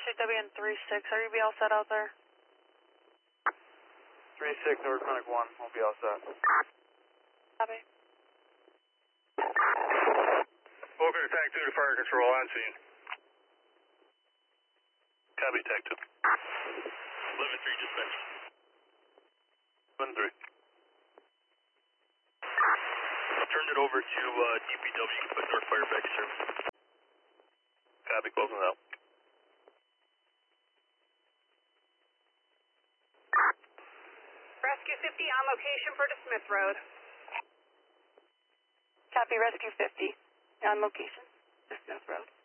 Street WN 36, are you be all set out there? 36 over Clinic 1, we'll be all set. Copy. Welcome to Tag 2 to Fire Control, on scene. Copy, Tag 2. 11-3 dispatch. 11-3. Turned it over to DPW, put North Fire back in service. Copy, closing it out. Rescue 50 on location for Smith Road. Copy, Rescue 50, on location, Smith Road.